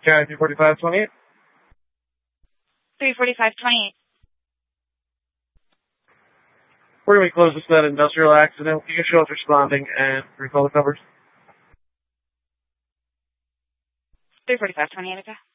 County 34528. 34528. We're going to be closest to that industrial accident. You can show us responding and recall the covers. 34528, okay.